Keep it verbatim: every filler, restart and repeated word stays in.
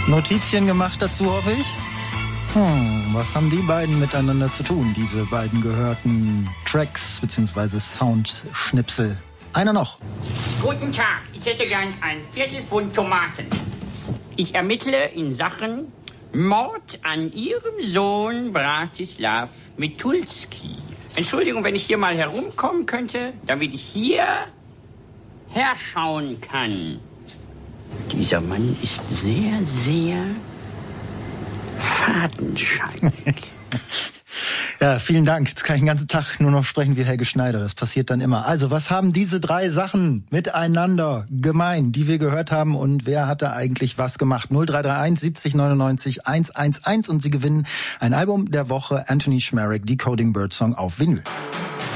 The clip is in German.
Notizien gemacht dazu, hoffe ich? Hm, was haben die beiden miteinander zu tun, diese beiden gehörten Tracks bzw. Soundschnipsel? Einer noch. Guten Tag, ich hätte gern ein Viertelpfund Tomaten. Ich ermittle in Sachen Mord an Ihrem Sohn Bratislav Mitulski. Entschuldigung, wenn ich hier mal herumkommen könnte, damit ich hier herschauen kann. Dieser Mann ist sehr, sehr fadenscheinig. Ja, vielen Dank. Jetzt kann ich den ganzen Tag nur noch sprechen wie Helge Schneider. Das passiert dann immer. Also, was haben diese drei Sachen miteinander gemein, die wir gehört haben? Und wer hat da eigentlich was gemacht? null drei drei eins siebzig neunundneunzig hundertelf und Sie gewinnen ein Album der Woche, Anthony Schmerek, Decoding Birdsong auf Vinyl.